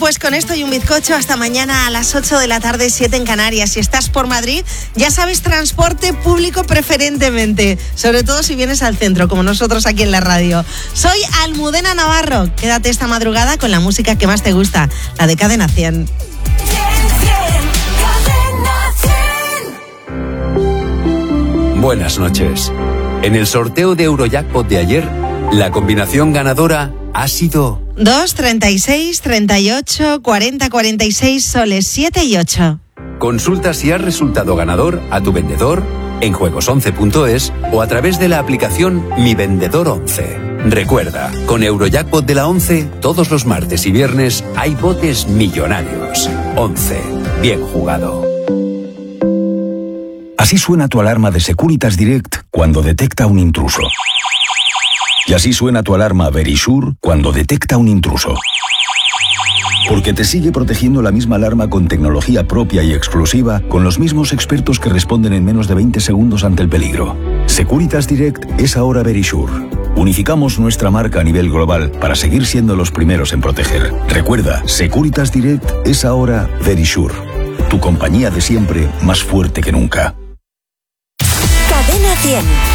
pues con esto y un bizcocho hasta mañana a las 8 de la tarde, 7 en Canarias. Si estás por Madrid, ya sabes, transporte público preferentemente, sobre todo si vienes al centro, como nosotros aquí en la radio. Soy Almudena Navarro. Quédate esta madrugada con la música que más te gusta, la de Cadena 100. Buenas noches. En el sorteo de Eurojackpot de ayer, la combinación ganadora ha sido 2, 36, 38, 40, 46, soles 7 y 8. Consulta si has resultado ganador a tu vendedor en juegos11.es o a través de la aplicación Mi Vendedor 11. Recuerda, con Eurojackpot de la 11, todos los martes y viernes hay botes millonarios. 11. Bien jugado. Así suena tu alarma de Securitas Direct cuando detecta un intruso. Y así suena tu alarma Verisure cuando detecta un intruso. Porque te sigue protegiendo la misma alarma con tecnología propia y exclusiva, con los mismos expertos que responden en menos de 20 segundos ante el peligro. Securitas Direct es ahora Verisure. Unificamos nuestra marca a nivel global para seguir siendo los primeros en proteger. Recuerda, Securitas Direct es ahora Verisure. Tu compañía de siempre, más fuerte que nunca. Cadena 100.